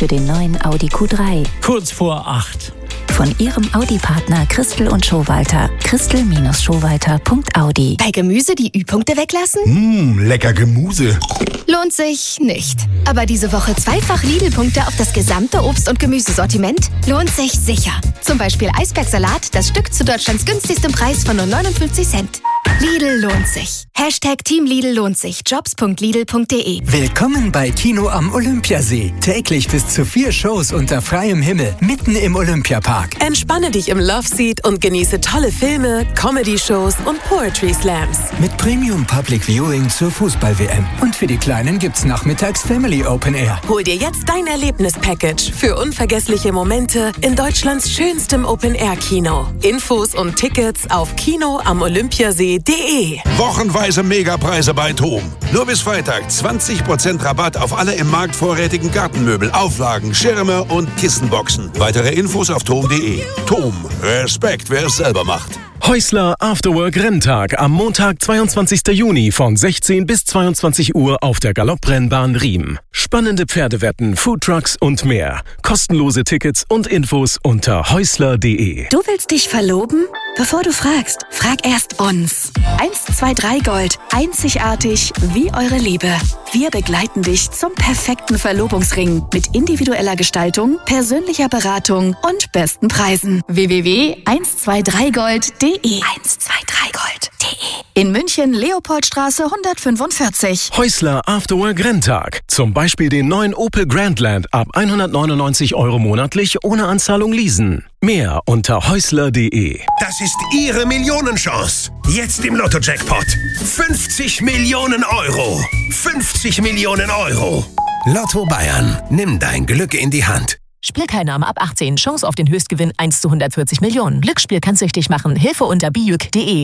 für den neuen Audi Q3. Kurz vor 8. Von Ihrem Audi-Partner Christel und Schowalter. Christel-Schowalter.audi. Bei Gemüse die Ü-Punkte weglassen? Lecker Gemüse. Lohnt sich nicht. Aber diese Woche zweifach Lidl-Punkte auf das gesamte Obst- und Gemüsesortiment lohnt sich sicher. Zum Beispiel Eisbergsalat, das Stück zu Deutschlands günstigstem Preis von nur 59 Cent. Lidl lohnt sich. #Team Lidl lohnt sich. Jobs.lidl.de. Willkommen bei Kino am Olympiasee. Täglich bis zu 4 Shows unter freiem Himmel, mitten im Olympiapark. Entspanne dich im Loveseat und genieße tolle Filme, Comedy-Shows und Poetry Slams. Mit Premium Public Viewing zur Fußball-WM. Und für die Kleinen gibt's nachmittags Family Open Air. Hol dir jetzt dein Erlebnis-Package für unvergessliche Momente in Deutschlands schönstem Open-Air-Kino. Infos und Tickets auf kinoamolympiasee.de. Wochenweise Megapreise bei TOM. Nur bis Freitag 20% Rabatt auf alle im Markt vorrätigen Gartenmöbel, Auflagen, Schirme und Kissenboxen. Weitere Infos auf TOM.de. TOM. Respekt, wer es selber macht. Häusler Afterwork Renntag am Montag, 22. Juni von 16 bis 22 Uhr auf der Galopprennbahn Riem. Spannende Pferdewetten, Foodtrucks und mehr. Kostenlose Tickets und Infos unter häusler.de. Du willst dich verloben? Bevor du fragst, frag erst uns. 123 Gold. Einzigartig wie eure Liebe. Wir begleiten dich zum perfekten Verlobungsring mit individueller Gestaltung, persönlicher Beratung und besten Preisen. www.123gold.de 123gold.de. In München, Leopoldstraße 145. Häusler Afterwork Renntag. Zum Beispiel den neuen Opel Grandland ab 199 € monatlich ohne Anzahlung leasen. Mehr unter häusler.de. Das ist Ihre Millionenchance. Jetzt im Lotto-Jackpot. 50 Millionen Euro. 50 Millionen Euro. Lotto Bayern. Nimm dein Glück in die Hand. Spielteilnahme ab 18. Chance auf den Höchstgewinn 1 zu 140 Millionen. Glücksspiel kann süchtig machen. Hilfe unter bijuk.de.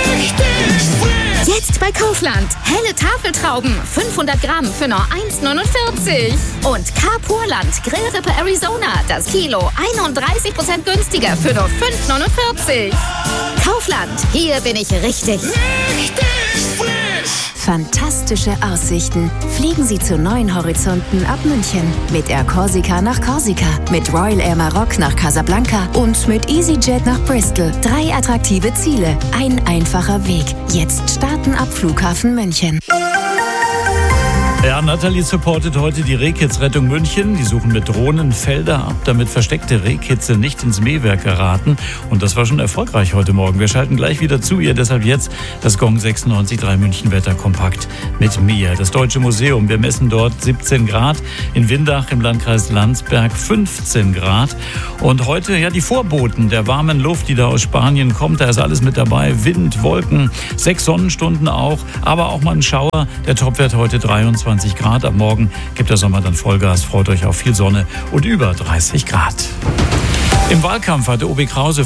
Jetzt bei Kaufland. Helle Tafeltrauben. 500 Gramm für nur 1,49. Und Carpurland Grillrippe Arizona. Das Kilo 31% günstiger für nur 5,49. Kaufland. Hier bin ich richtig. Fantastische Aussichten. Fliegen Sie zu neuen Horizonten ab München. Mit Air Corsica nach Korsika, mit Royal Air Maroc nach Casablanca und mit EasyJet nach Bristol. 3 attraktive Ziele, ein einfacher Weg. Jetzt starten ab Flughafen München. Ja, Nathalie supportet heute die Rehkitzrettung München. Die suchen mit Drohnen Felder ab, damit versteckte Rehkitze nicht ins Mähwerk geraten. Und das war schon erfolgreich heute Morgen. Wir schalten gleich wieder zu ihr. Deshalb jetzt das Gong 96.3 München Wetter kompakt mit mir. Das Deutsche Museum. Wir messen dort 17 Grad. In Windach im Landkreis Landsberg 15 Grad. Und heute ja die Vorboten der warmen Luft, die da aus Spanien kommt. Da ist alles mit dabei. Wind, Wolken, 6 Sonnenstunden auch. Aber auch mal ein Schauer. Der Topwert heute 23 Grad. Ab morgen gibt der Sommer dann Vollgas. Freut euch auf viel Sonne und über 30 Grad. Im Wahlkampf hatte Obi Krause